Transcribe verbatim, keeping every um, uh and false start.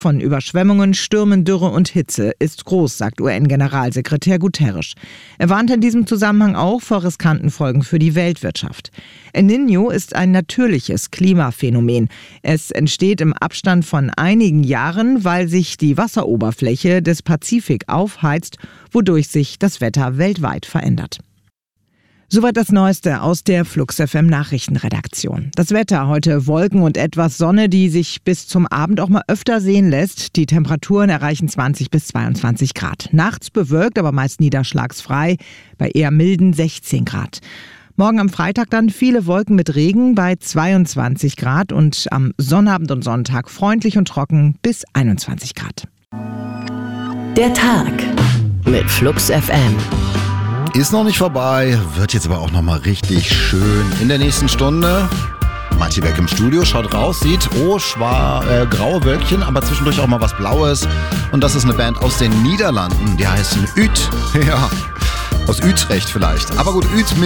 von Überschwemmungen, Stürmen, Dürre und Hitze ist groß, sagt U N-Generalsekretär Guterres. Er warnt in diesem Zusammenhang auch vor riskanten Folgen für die Weltwirtschaft. El Niño ist ein natürliches Klimaphänomen. Es entsteht im Abstand von einigen Jahren, weil sich die Wasseroberfläche des Pazifik aufheizt, wodurch sich das Wetter weltweit verändert. Soweit das Neueste aus der Flux F M Nachrichtenredaktion. Das Wetter heute: Wolken und etwas Sonne, die sich bis zum Abend auch mal öfter sehen lässt. Die Temperaturen erreichen zwanzig bis zweiundzwanzig Grad. Nachts bewölkt, aber meist niederschlagsfrei, bei eher milden sechzehn Grad. Morgen am Freitag dann viele Wolken mit Regen bei zweiundzwanzig Grad und am Sonnabend und Sonntag freundlich und trocken bis einundzwanzig Grad. Der Tag mit Flux F M. Ist noch nicht vorbei, wird jetzt aber auch noch mal richtig schön. In der nächsten Stunde Matti Beck im Studio, schaut raus, sieht, oh, schwar, äh, graue Wölkchen, aber zwischendurch auch mal was Blaues. Und das ist eine Band aus den Niederlanden, die heißen Ut. Ja, aus Utrecht vielleicht. Aber gut, Ut